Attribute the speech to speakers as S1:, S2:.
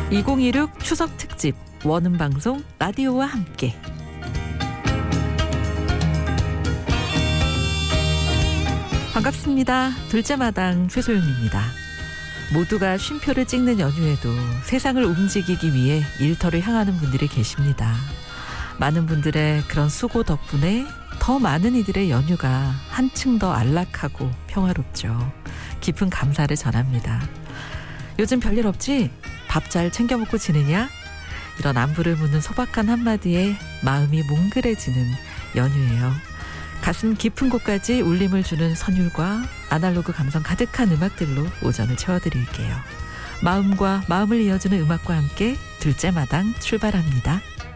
S1: 2016 추석 특집 원음방송 라디오와 함께. 반갑습니다. 둘째 마당 최소영입니다. 모두가 쉼표를 찍는 연휴에도 세상을 움직이기 위해 일터를 향하는 분들이 계십니다. 많은 분들의 그런 수고 덕분에 더 많은 이들의 연휴가 한층 더 안락하고 평화롭죠. 깊은 감사를 전합니다. 요즘 별일 없지? 밥 잘 챙겨 먹고 지내냐? 이런 안부를 묻는 소박한 한마디에 마음이 몽글해지는 연휴예요. 가슴 깊은 곳까지 울림을 주는 선율과 아날로그 감성 가득한 음악들로 오전을 채워드릴게요. 마음과 마음을 이어주는 음악과 함께 둘째 마당 출발합니다.